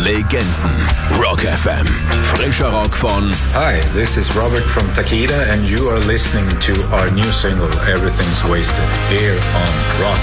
Legenden. Rock FM. Frischer Rock von... Hi, this is Robert from Takida and you are listening to our new single Everything's Wasted here on Rock